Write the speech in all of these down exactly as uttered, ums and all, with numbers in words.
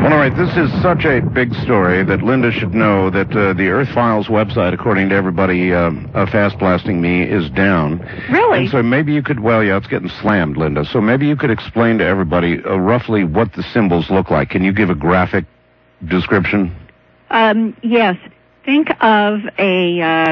Well, all right, this is such a big story that Linda should know that uh, the Earth Files website, according to everybody um, uh, fast blasting me, is down. Really? And so maybe you could, well, yeah, it's getting slammed, Linda. So maybe you could explain to everybody uh, roughly what the symbols look like. Can you give a graphic description? Um, yes. Think of a uh,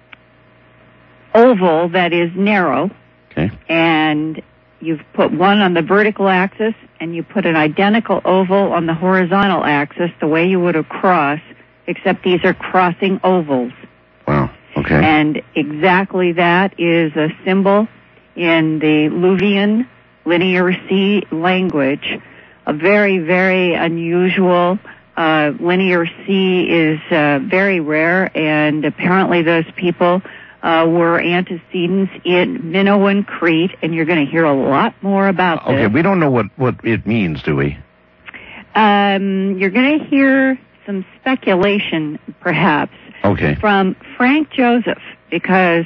oval that is narrow. Okay. And you've put one on the vertical axis, and you put an identical oval on the horizontal axis, the way you would a cross, except these are crossing ovals. Wow, okay. And exactly that is a symbol in the Luwian Linear C language. A very, very unusual uh, Linear C is uh, very rare, and apparently those people Uh, were antecedents in Minoan Crete, and you're going to hear a lot more about this. Okay, we don't know what, what it means, do we? Um, you're going to hear some speculation, perhaps, okay. from Frank Joseph, because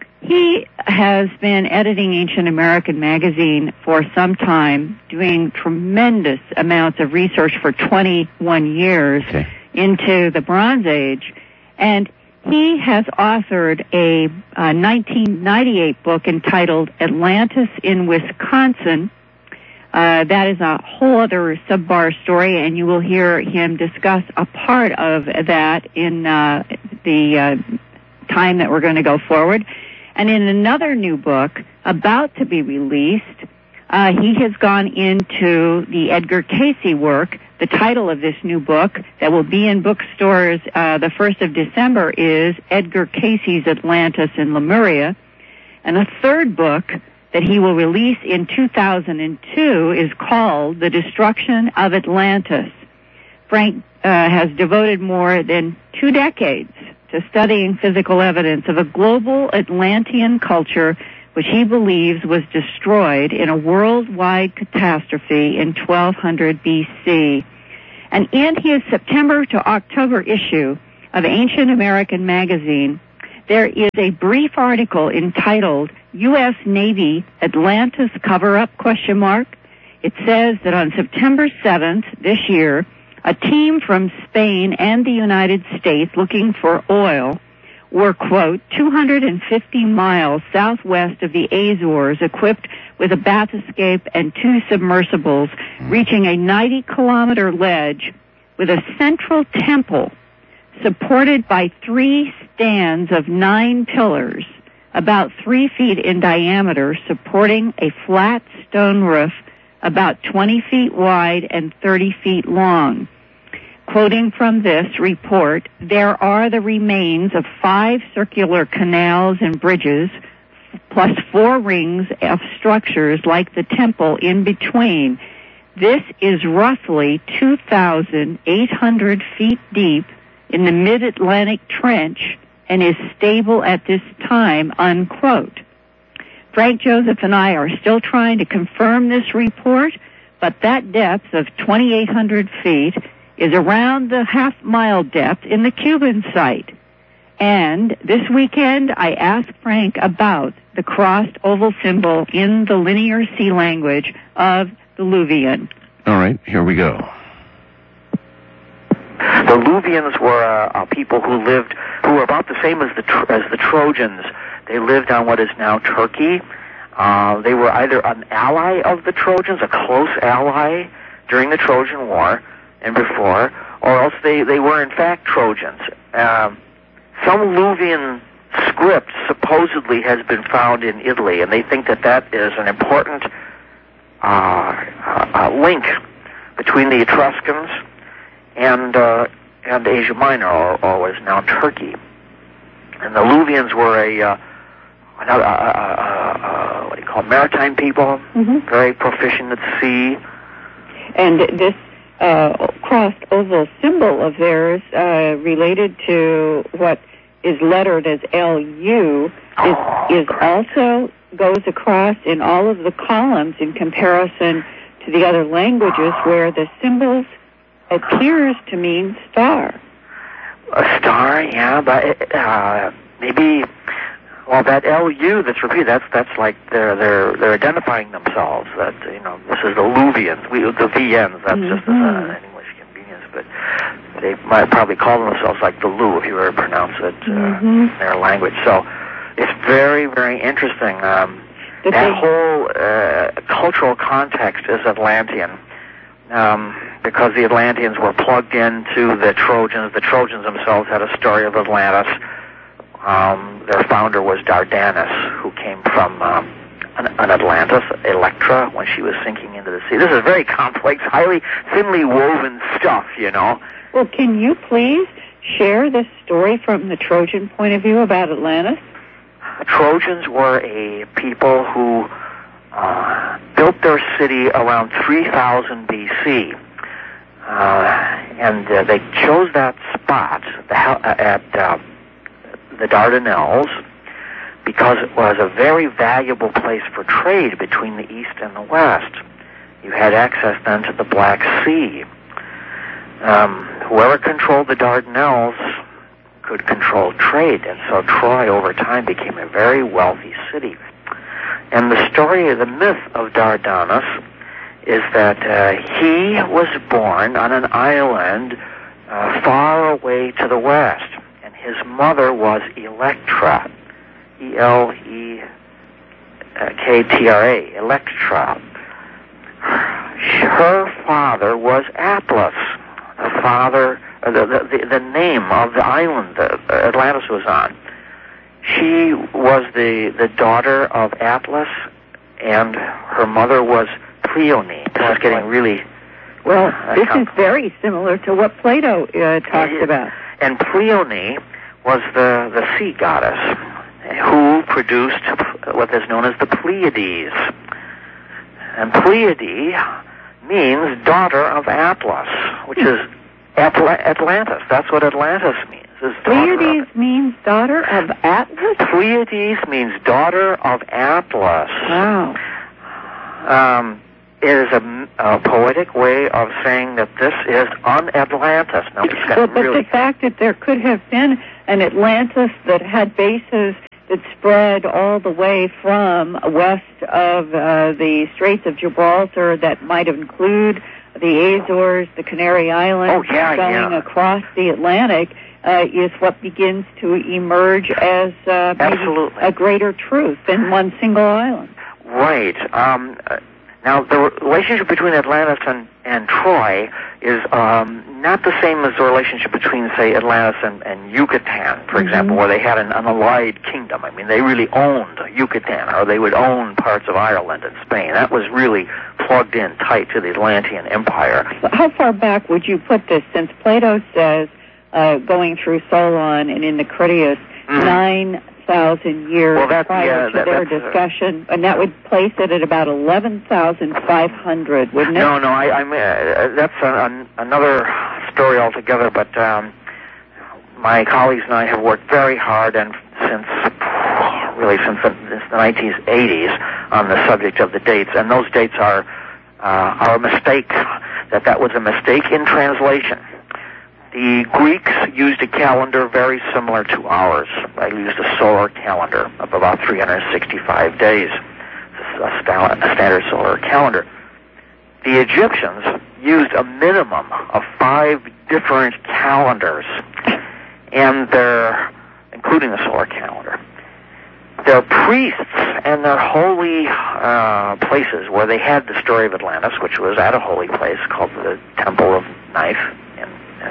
he has been editing Ancient American magazine for some time, doing tremendous amounts of research for twenty-one years okay. into the Bronze Age, and he has authored a uh, nineteen ninety-eight book entitled Atlantis in Wisconsin. Uh, that is a whole other sub-bar story, and you will hear him discuss a part of that in uh, the uh, time that we're going to go forward. And in another new book about to be released, uh, he has gone into the Edgar Cayce work. The title of this new book that will be in bookstores uh, the first of December is Edgar Cayce's Atlantis in Lemuria. And a third book that he will release in two thousand two is called The Destruction of Atlantis. Frank uh, has devoted more than two decades to studying physical evidence of a global Atlantean culture which he believes was destroyed in a worldwide catastrophe in twelve hundred B C. And in his September to October issue of Ancient American magazine, there is a brief article entitled U S Navy Atlantis Cover-Up question mark. It says that on September seventh this year, a team from Spain and the United States looking for oil were, quote, two hundred fifty miles southwest of the Azores, equipped with a bathyscape and two submersibles, reaching a ninety kilometer ledge with a central temple supported by three stands of nine pillars, about three feet in diameter, supporting a flat stone roof about twenty feet wide and thirty feet long. Quoting from this report, there are the remains of five circular canals and bridges, plus four rings of structures like the temple in between. This is roughly two thousand eight hundred feet deep in the mid-Atlantic trench and is stable at this time, unquote. Frank Joseph and I are still trying to confirm this report, but that depth of twenty-eight hundred feet is around the half-mile depth in the Cuban site. And this weekend, I asked Frank about the crossed oval symbol in the Linear C language of the Luwian. All right, here we go. The Luwians were uh, uh, people who lived, who were about the same as the tr- as the Trojans. They lived on what is now Turkey. Uh, they were either an ally of the Trojans, a close ally during the Trojan War and before, or else they, they were in fact Trojans. Um, some Luwian script supposedly has been found in Italy, and they think that that is an important uh, uh, link between the Etruscans and uh, and Asia Minor, or, or what is now Turkey. And the Luwians were a uh, another, uh, uh, uh, what do you call it, maritime people, mm-hmm. very proficient at sea. And this uh, crossed oval symbol of theirs, uh, related to what is lettered as L U, is, oh, is also goes across in all of the columns in comparison to the other languages where the symbols appears to mean star. A star, yeah, but it, uh, maybe. Well, that L U that's repeated, that's that's like they're they're they're identifying themselves. That, you know, this is the Luwians, we the V Ns. That's mm-hmm. just as uh, an English can they might probably call themselves like the Lu, if you were to pronounce it uh, Mm-hmm. in their language. So it's very, very interesting. Um, Did that they- whole uh, cultural context is Atlantean. Um, because the Atlanteans were plugged into the Trojans. The Trojans themselves had a story of Atlantis. Um, their founder was Dardanus, who came from um, an, an Atlantis, Electra, when she was sinking into the sea. This is very complex, highly thinly woven stuff, you know. Well, can you please share this story from the Trojan point of view about Atlantis? Trojans were a people who uh, built their city around three thousand B C. Uh, and uh, they chose that spot the, uh, at uh, the Dardanelles because it was a very valuable place for trade between the East and the West. You had access then to the Black Sea. Um, whoever controlled the Dardanelles could control trade, and so Troy over time became a very wealthy city. And the story of the myth of Dardanus is that uh, he was born on an island uh, far away to the west, and his mother was Electra, E L E K T R A, Electra. Her father was Atlas, the father, uh, the, the, the name of the island that Atlantis was on. She was the, the daughter of Atlas, and her mother was Pleione. This is getting really... Well, uh, this com- is very similar to what Plato uh, talks Yeah. about. And Pleione was the, the sea goddess who produced what is known as the Pleiades. And Pleiade means daughter of Atlas, which is Atla- Atlantis. That's what Atlantis means. Is daughter of- Pleiades means daughter of Atlas? Pleiades means daughter of Atlas. Wow. Um, it is a, a poetic way of saying that this is un-Atlantis. Now, it's got Well, but really... the fact that there could have been an Atlantis that had bases that spread all the way from west of uh, the Straits of Gibraltar that might include the Azores, the Canary Islands, Oh, yeah, going yeah. across the Atlantic uh, is what begins to emerge as uh, maybe Absolutely. a greater truth than one single island. Right. Um, uh, now, the relationship between Atlantis and, and Troy is um, not the same as the relationship between, say, Atlantis and, and Yucatan, for Mm-hmm. example, where they had an, an allied kingdom. I mean, they really owned Yucatan, or they would own parts of Ireland and Spain. That was really plugged in tight to the Atlantean Empire. How far back would you put this, since Plato says, uh, going through Solon and in the Critias, Mhm. nine thousand years Well, that's- prior yeah, to that- their that's, uh, discussion, and that would place it at about eleven thousand five hundred, wouldn't it? No, no, I, I mean, uh, that's a, an, another story altogether, but um, my colleagues and I have worked very hard, and since, really since the, since the nineteen eighties, on the subject of the dates, and those dates are, uh, are a mistake, that that was a mistake in translation. The Greeks used a calendar very similar to ours. They used a solar calendar of about three hundred sixty-five days, a, sta- a standard solar calendar. The Egyptians used a minimum of five different calendars, and their, including the solar calendar. Their priests and their holy uh, places where they had the story of Atlantis, which was at a holy place called the Temple of Knife in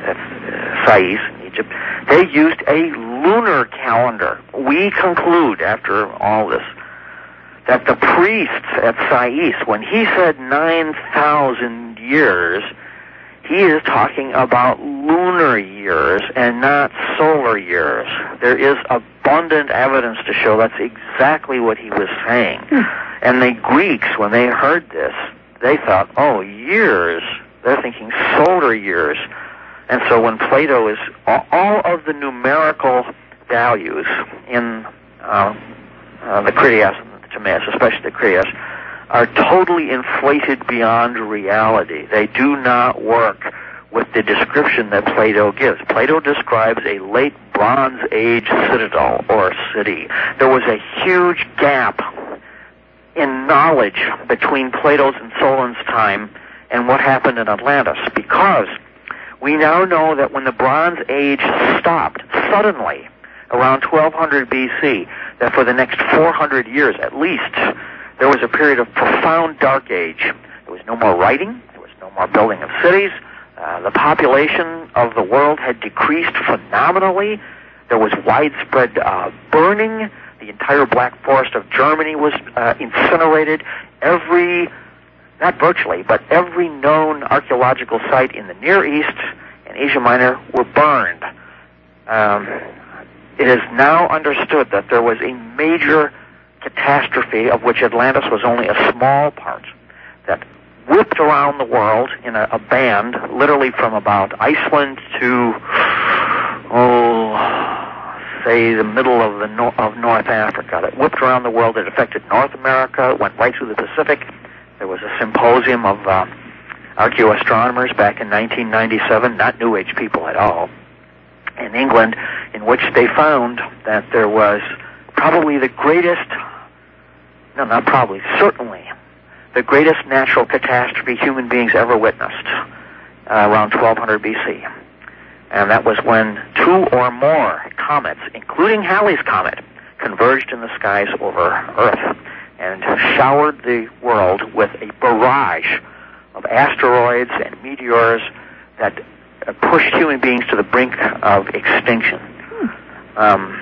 uh, Sais in Egypt, they used a lunar calendar. We conclude, after all this, that the priests at Sais, when he said nine thousand years, he is talking about lunar years and not solar years. There is abundant evidence to show that's exactly what he was saying. And the Greeks, when they heard this, they thought, oh, years. They're thinking solar years. And so when Plato is, all of the numerical values in uh, uh, the Critias and the Timaeus, especially the Critias, are totally inflated beyond reality. They do not work with the description that Plato gives. Plato describes a late Bronze Age citadel or city. There was a huge gap in knowledge between Plato's and Solon's time and what happened in Atlantis, because We now know that when the Bronze Age stopped suddenly around twelve hundred B C, that for the next four hundred years at least, there was a period of profound dark age. There was no more writing, there was no more building of cities, uh, the population of the world had decreased phenomenally, there was widespread uh, burning, the entire Black Forest of Germany was uh, incinerated, every, not virtually, but every known archaeological site in the Near East and Asia Minor were burned. Um, it is now understood that there was a major catastrophe of which Atlantis was only a small part, that whipped around the world in a, a band, literally from about Iceland to, oh, say the middle of the no- of North Africa, that whipped around the world. It affected North America, it went right through the Pacific. There was a symposium of uh, archaeoastronomers back in nineteen ninety-seven, not New Age people at all, in England, in which they found that there was probably the greatest, no, not probably, certainly, the greatest natural catastrophe human beings ever witnessed uh, around twelve hundred B C. And that was when two or more comets, including Halley's Comet, converged in the skies over Earth and showered the world with a barrage of asteroids and meteors that uh, pushed human beings to the brink of extinction. Um,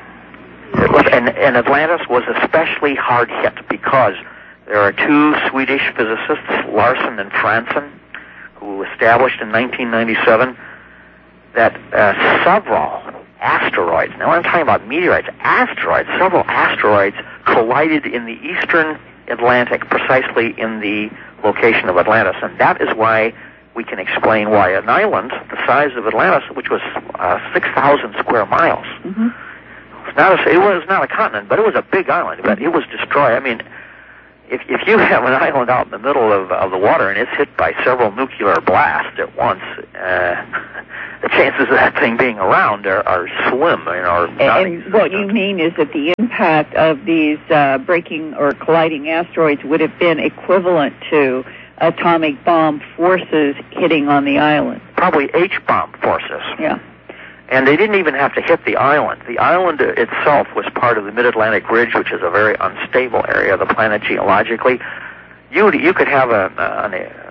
it was, and, and Atlantis was especially hard hit because there are two Swedish physicists, Larsen and Franzen, who established in nineteen ninety-seven that uh, several asteroids, now I'm talking about meteorites, asteroids, several asteroids collided in the eastern Atlantic, precisely in the location of Atlantis. And that is why we can explain why an island the size of Atlantis, which was uh, six thousand square miles, Mm-hmm. it's not a, it was not a continent, but it was a big island, but it was destroyed. I mean, if if you have an island out in the middle of, of the water and it's hit by several nuclear blasts at once, uh, the chances of that thing being around are, are slim. You know, and, and what you mean is that the impact of these uh, breaking or colliding asteroids would have been equivalent to atomic bomb forces hitting on the island. Probably H-bomb forces. Yeah. And they didn't even have to hit the island. The island itself was part of the Mid-Atlantic Ridge, which is a very unstable area of the planet geologically. You you could have a, an,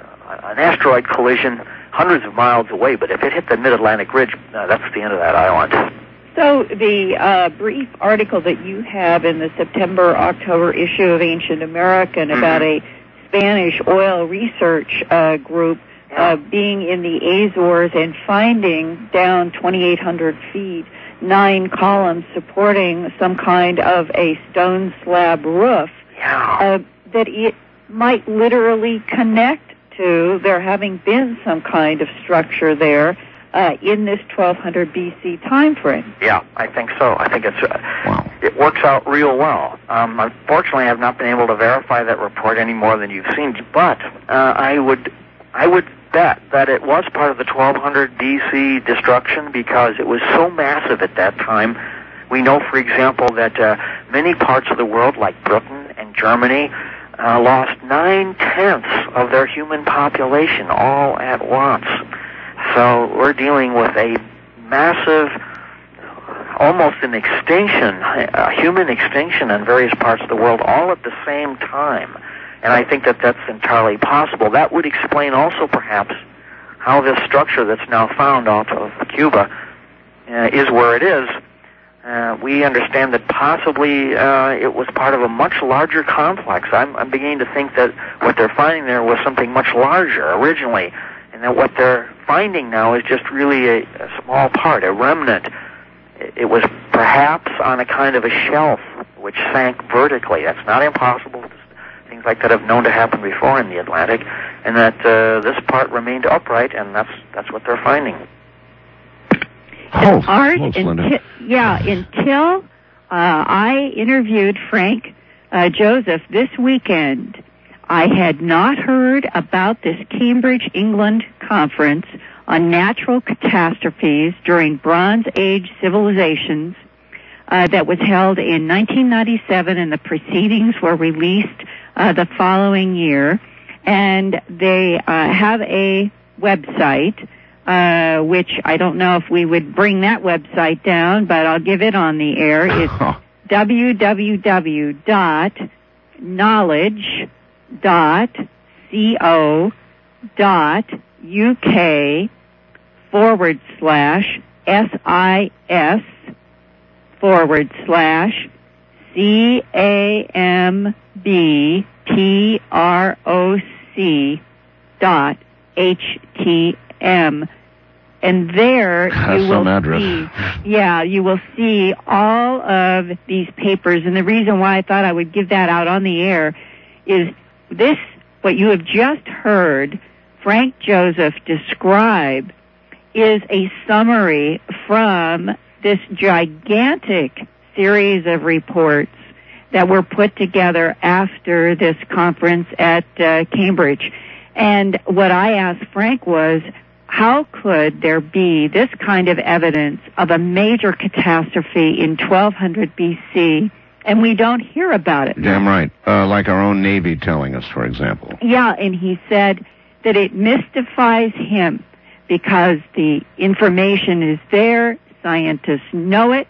an asteroid collision hundreds of miles away, but if it hit the Mid-Atlantic Ridge, uh, that's the end of that island. So the uh, brief article that you have in the September-October issue of Ancient American mm-hmm. about a Spanish oil research uh, group Uh, being in the Azores and finding down twenty-eight hundred feet, nine columns supporting some kind of a stone slab roof, yeah. uh, that it might literally connect to there having been some kind of structure there uh, in this twelve hundred B C time frame. Yeah, I think so. I think it's uh, wow. It works out real well. Um, unfortunately, I've not been able to verify that report any more than you've seen, but uh, I would I would bet that it was part of the twelve hundred B C destruction because it was so massive at that time. We know, for example, that uh, many parts of the world, like Britain and Germany, uh, lost nine-tenths of their human population all at once. So we're dealing with a massive, almost an extinction, a human extinction in various parts of the world all at the same time. And I think that that's entirely possible. That would explain also, perhaps, how this structure that's now found off of Cuba uh, is where it is. Uh, we understand that possibly uh, it was part of a much larger complex. I'm, I'm beginning to think that what they're finding there was something much larger originally, and that what they're finding now is just really a, a small part, a remnant. It was perhaps on a kind of a shelf which sank vertically. That's not impossible. Things like that have known to happen before in the Atlantic, and that uh, this part remained upright, and that's that's what they're finding. Oh, Art, oh, until, yeah, until uh, I interviewed Frank uh, Joseph this weekend, I had not heard about this Cambridge, England conference on natural catastrophes during Bronze Age civilizations uh, that was held in nineteen ninety-seven, and the proceedings were released uh, the following year. And they uh, have a website uh, which I don't know if we would bring that website down, but I'll give it on the air. It's w w w dot knowledge dot co dot uk forward slash sis forward slash C A M B T R O C dot H T M. And there That's you will some address. see, yeah, you will see all of these papers. And the reason why I thought I would give that out on the air is this, what you have just heard Frank Joseph describe is a summary from this gigantic series of reports that were put together after this conference at uh, Cambridge. And what I asked Frank was, how could there be this kind of evidence of a major catastrophe in twelve hundred B C and we don't hear about it? Damn right. Uh, like our own Navy telling us, for example. Yeah, and he said that it mystifies him because the information is there, scientists know it,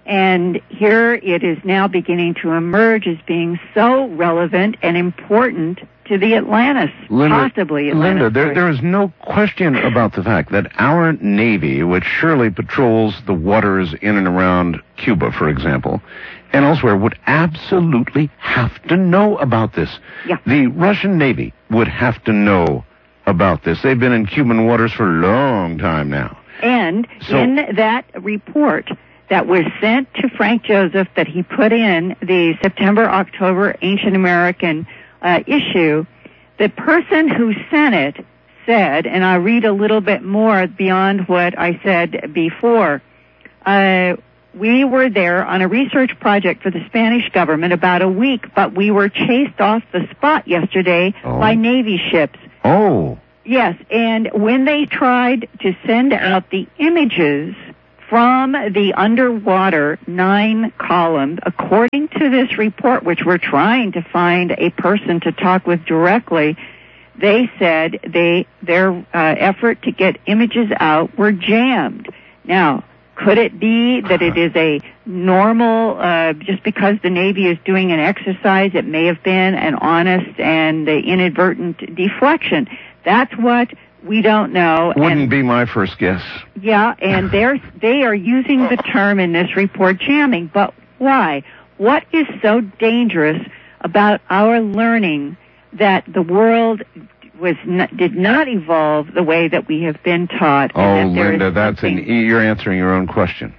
and here it is now beginning to emerge as being so relevant and important to the Atlantis, Linda, possibly Atlantis. Linda, there, there is no question about the fact that our Navy, which surely patrols the waters in and around Cuba, for example, and elsewhere, would absolutely have to know about this. Yeah. The Russian Navy would have to know about this. They've been in Cuban waters for a long time now. And So- in that report that was sent to Frank Joseph that he put in the September-October Ancient American uh, issue, the person who sent it said, and I'll read a little bit more beyond what I said before, uh, we were there on a research project for the Spanish government about a week, but we were chased off the spot yesterday Oh. by Navy ships. Oh, Yes, and when they tried to send out the images from the underwater nine columns, according to this report, which we're trying to find a person to talk with directly, they said they their uh, effort to get images out were jammed. Now, could it be that it is a normal, uh, just because the Navy is doing an exercise, it may have been an honest and uh, inadvertent deflection? That's what we don't know. wouldn't and, be my first guess. Yeah, and they're, they are using the term in this report jamming, but why? What is so dangerous about our learning that the world was not, did not evolve the way that we have been taught? Oh, and that there Linda, is that's an, something- you're answering your own question.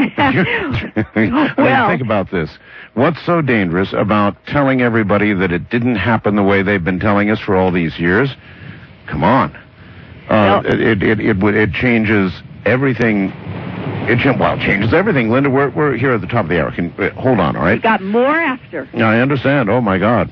I mean, Well- think about this. What's so dangerous about telling everybody that it didn't happen the way they've been telling us for all these years? Come on. Uh, Well- it, it, it, would- it changes everything. It cha- well, it changes everything. Linda, we're, we're here at the top of the hour. Can, uh, hold on, all right? Got more after. I understand. Oh, my God.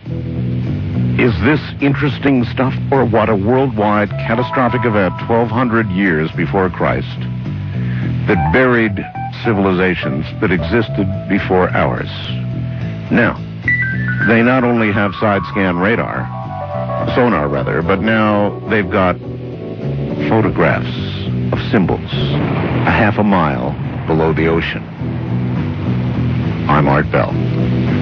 Is this interesting stuff or what? A worldwide catastrophic event twelve hundred years before Christ that buried civilizations that existed before ours. Now, they not only have side-scan radar, sonar rather, but now they've got photographs of symbols a half a mile below the ocean. I'm Art Bell.